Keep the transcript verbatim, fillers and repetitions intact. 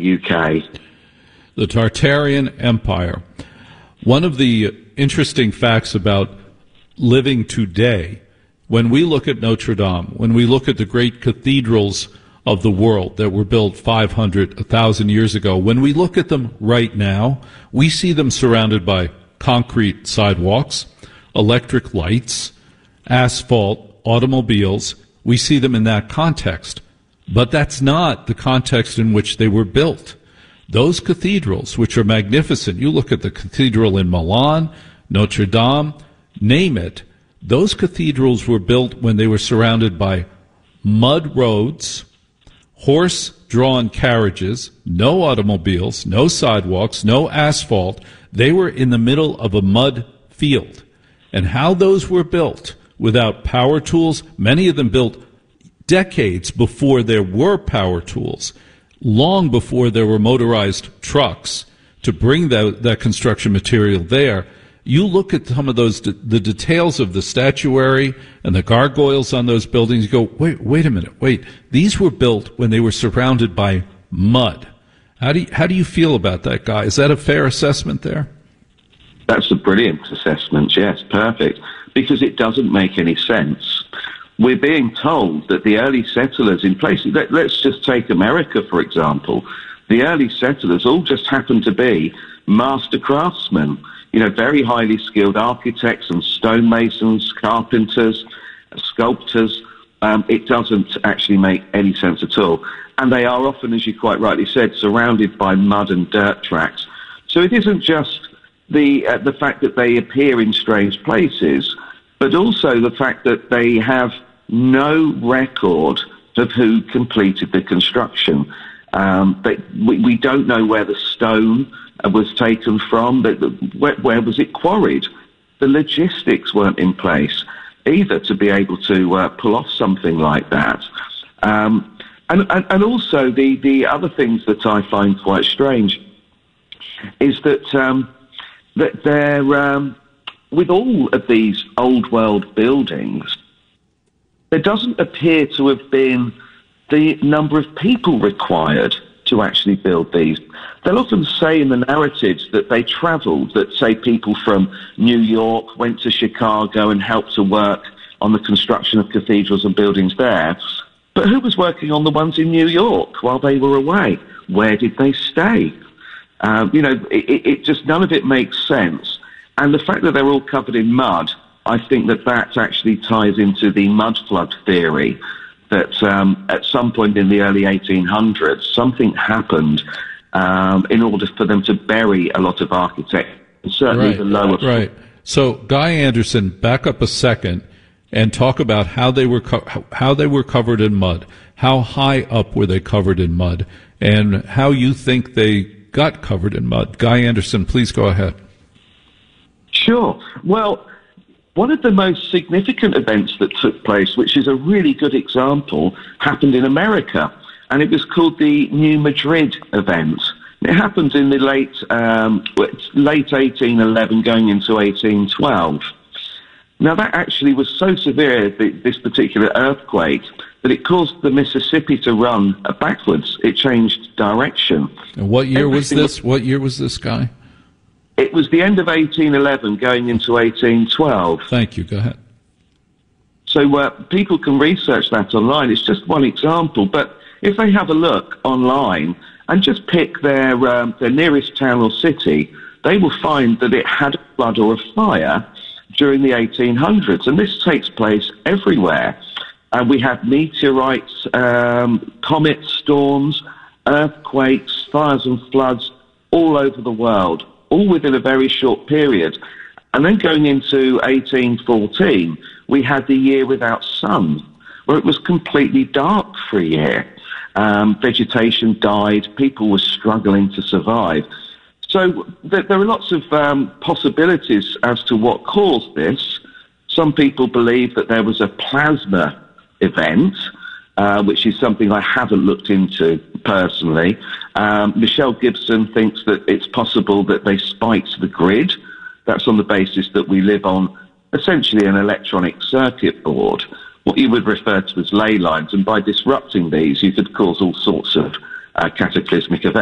U K. The Tartarian Empire. One of the interesting facts about living today, when we look at Notre Dame, when we look at the great cathedrals of the world that were built five hundred, one thousand years ago, when we look at them right now, we see them surrounded by concrete sidewalks, electric lights, asphalt, automobiles. We see them in that context. But that's not the context in which they were built. Those cathedrals, which are magnificent, you look at the cathedral in Milan, Notre Dame, name it, those cathedrals were built when they were surrounded by mud roads, horse-drawn carriages, no automobiles, no sidewalks, no asphalt. They were in the middle of a mud field. And how those were built without power tools, many of them built decades before there were power tools, long before there were motorized trucks to bring that, that construction material there. You look at some of those, the details of the statuary and the gargoyles on those buildings, you go, wait, wait a minute, wait. These were built when they were surrounded by mud. How do you, how do you feel about that, Guy? Is that a fair assessment there? That's a brilliant assessment, yes, perfect, because it doesn't make any sense. We're being told that the early settlers in places, let, let's just take America, for example. The early settlers all just happened to be master craftsmen, you know, very highly skilled architects and stonemasons, carpenters, sculptors. Um, it doesn't actually make any sense at all. And they are often, as you quite rightly said, surrounded by mud and dirt tracks. So it isn't just the uh, the fact that they appear in strange places, but also the fact that they have no record of who completed the construction. Um, but we, we don't know where the stone was taken from. But where, where was it quarried? The logistics weren't in place either to be able to uh, pull off something like that. Um, and, and, and also the, the other things that I find quite strange is that, um, that they're... Um, with all of these old world buildings, there doesn't appear to have been the number of people required to actually build these. They'll often say in the narratives that they travelled, that say people from New York went to Chicago and helped to work on the construction of cathedrals and buildings there. But who was working on the ones in New York while they were away? Where did they stay? Um, you know, it, it just, none of it makes sense. And the fact that they're all covered in mud, I think that that actually ties into the mud flood theory, that um, at some point in the early eighteen hundreds, something happened um, in order for them to bury a lot of architects, certainly right, the lower... Right. So, Guy Anderson, back up a second and talk about how they were co- how they were covered in mud. How high up were they covered in mud? And how you think they got covered in mud. Guy Anderson, please go ahead. Sure. Well, one of the most significant events that took place, which is a really good example, happened in America, and it was called the New Madrid event. It happened in the late um, late eighteen eleven, going into eighteen twelve. Now, that actually was so severe, this particular earthquake, that it caused the Mississippi to run backwards. It changed direction. And what year Everything was this? What year was this, Guy? It was the end of eighteen eleven going into eighteen twelve. Thank you. Go ahead. So uh, people can research that online. It's just one example. But if they have a look online and just pick their, um, their nearest town or city, they will find that it had a flood or a fire during the eighteen hundreds. And this takes place everywhere. And we have meteorites, um, comet storms, earthquakes, fires and floods all over the world, all within a very short period. And then going into eighteen fourteen, we had the year without sun, where it was completely dark for a year. Um, vegetation died, people were struggling to survive. So th- there are lots of um, possibilities as to what caused this. Some people believe that there was a plasma event, uh, which is something I haven't looked into personally. Um, Michelle Gibson thinks that it's possible that they spiked the grid. That's on the basis that we live on essentially an electronic circuit board, what you would refer to as ley lines, and by disrupting these, you could cause all sorts of uh, cataclysmic events.